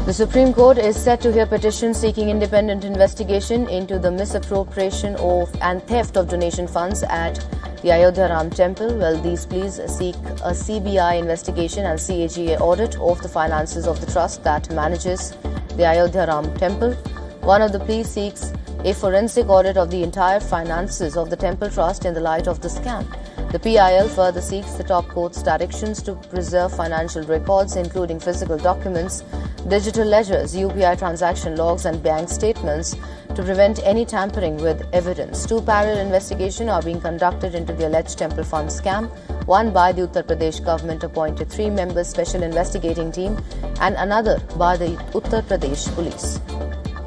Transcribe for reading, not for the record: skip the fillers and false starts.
The Supreme Court is set to hear petitions seeking independent investigation into the misappropriation of and theft of donation funds at the Ayodhya Ram Temple. Well, these pleas seek a CBI investigation and CAGA audit of the finances of the trust that manages the Ayodhya Ram Temple. One of the pleas seeks a forensic audit of the entire finances of the temple trust in the light of the scam. The PIL further seeks the top court's directions to preserve financial records, including physical documents, digital ledgers, UPI transaction logs and bank statements to prevent any tampering with evidence. Two parallel investigations are being conducted into the alleged temple fund scam, one by the Uttar Pradesh government-appointed 3-member special investigating team and another by the Uttar Pradesh police.